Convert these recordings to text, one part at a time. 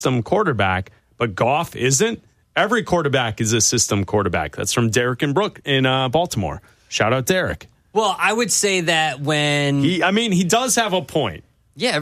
system quarterback, but Goff isn't. Every quarterback is a system quarterback. That's from Derek and Brooke in Baltimore. Shout out Derek. Well, I would say that when he does have a point. Yeah,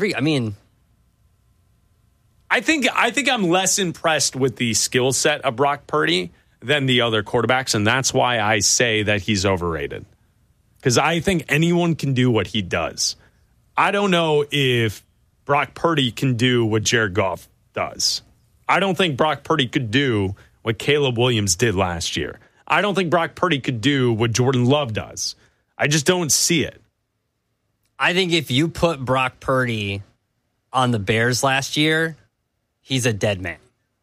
I think I'm less impressed with the skill set of Brock Purdy than the other quarterbacks, and that's why I say that he's overrated. Because I think anyone can do what he does. I don't know if Brock Purdy can do what Jared Goff does. I don't think Brock Purdy could do what Caleb Williams did last year. I don't think Brock Purdy could do what Jordan Love does. I just don't see it. I think if you put Brock Purdy on the Bears last year, he's a dead man.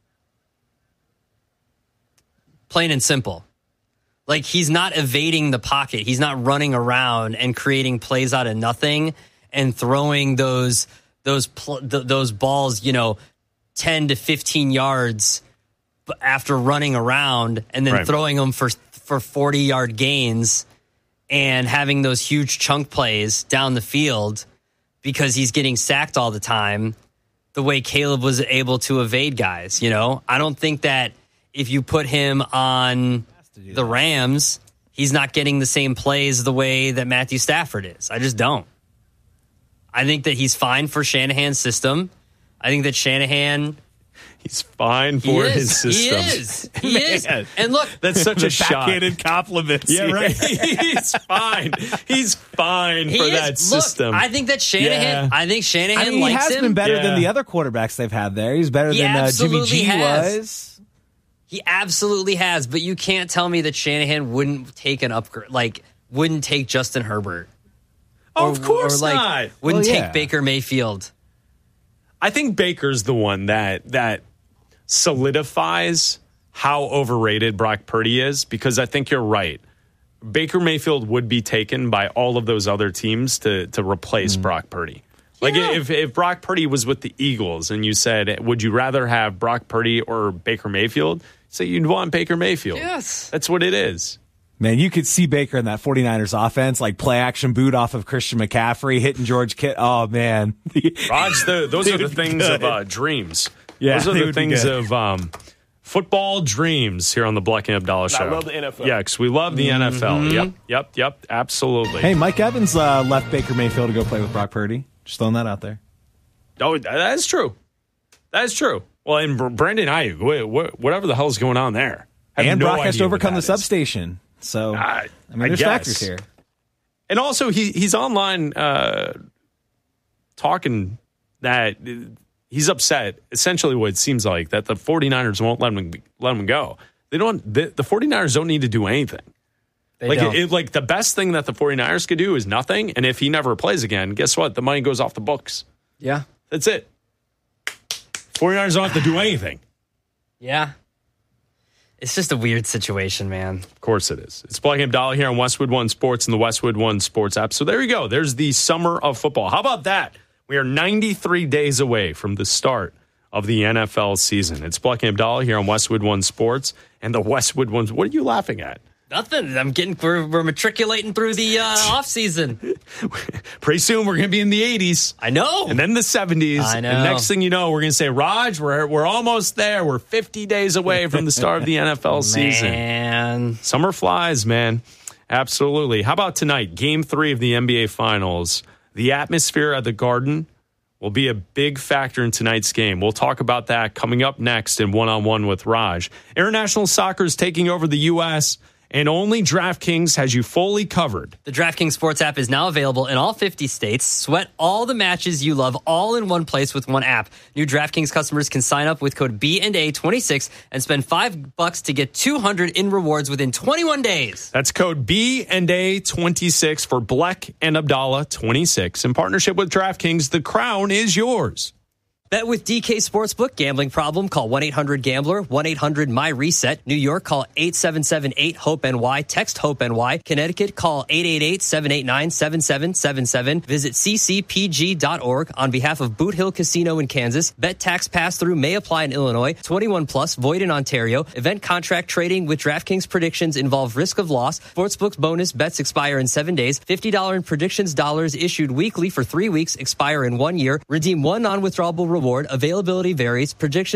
Plain and simple. Like, he's not evading the pocket. He's not running around and creating plays out of nothing and throwing those balls, 10 to 15 yards after running around and then throwing them for 40-yard gains and having those huge chunk plays down the field because he's getting sacked all the time the way Caleb was able to evade guys. I don't think that if you put him on the Rams, he's not getting the same plays the way that Matthew Stafford is. I just don't. I think that he's fine for Shanahan's system. I think that Shanahan... He's fine for his system. He is. And look, that's such a backhanded compliment. Yeah, right. He's fine. He's fine for that system. I think that Shanahan. Yeah. I think Shanahan likes him. He has been better than the other quarterbacks they've had there. He's better than Jimmy G was. He absolutely has. But you can't tell me that Shanahan wouldn't take an upgrade, wouldn't take Justin Herbert. Of course not. Wouldn't take Baker Mayfield. I think Baker's the one that solidifies how overrated Brock Purdy is, because I think you're right. Baker Mayfield would be taken by all of those other teams to replace Brock Purdy. If Brock Purdy was with the Eagles and you said, would you rather have Brock Purdy or Baker Mayfield? So you'd want Baker Mayfield. Yes. That's what it is. Man, you could see Baker in that 49ers offense, play action boot off of Christian McCaffrey, hitting George Kittle. Oh, man. Raj, those are the things of dreams. Yeah, those are the things of football dreams here on the Black and Abdallah Show. I love the NFL. Yeah, because we love the NFL. Yep, absolutely. Hey, Mike Evans left Baker Mayfield to go play with Brock Purdy. Just throwing that out there. Oh, that is true. That is true. Well, and Brandon Ayuk, whatever the hell's going on there. And Brock has to overcome the substation. So, there's factors here. And also, he's online talking that he's upset. Essentially, what it seems like, that the 49ers won't let him go. The 49ers don't need to do anything. The best thing that the 49ers could do is nothing. And if he never plays again, guess what? The money goes off the books. Yeah. That's it. 49ers don't have to do anything. Yeah. It's just a weird situation, man. Of course it is. It's Black and Abdallah here on Westwood One Sports and the Westwood One Sports app. So there you go. There's the summer of football. How about that? We are 93 days away from the start of the NFL season. It's Black and Abdallah here on Westwood One Sports and the Westwood Ones. What are you laughing at? Nothing. We're matriculating through the off season. Pretty soon we're going to be in the 80s. I know. And then the 70s. I know. And next thing you know, we're going to say, Raj, we're almost there. We're 50 days away from the start of the NFL season. Man. Summer flies, man. Absolutely. How about tonight? Game 3 of the NBA Finals. The atmosphere at the Garden will be a big factor in tonight's game. We'll talk about that coming up next in One-on-One with Raj. International soccer is taking over the U.S., and only DraftKings has you fully covered. The DraftKings Sports app is now available in all 50 states. Sweat all the matches you love all in one place with one app. New DraftKings customers can sign up with code BNA26 and spend $5 to get $200 in rewards within 21 days. That's code BNA26 for Black and Abdallah 26. In partnership with DraftKings, the crown is yours. Bet with DK Sportsbook. Gambling problem? Call 1-800-GAMBLER, 1-800-MY-RESET. New York, call 877-8-HOPE-NY. Text HOPE-NY. Connecticut, call 888-789-7777. Visit ccpg.org. On behalf of Boot Hill Casino in Kansas, bet tax pass-through may apply in Illinois. 21 plus, void in Ontario. Event contract trading with DraftKings predictions involve risk of loss. Sportsbook's bonus bets expire in 7 days. $50 in predictions dollars issued weekly for 3 weeks, expire in 1 year. Redeem one non-withdrawable reward. Availability varies. Prediction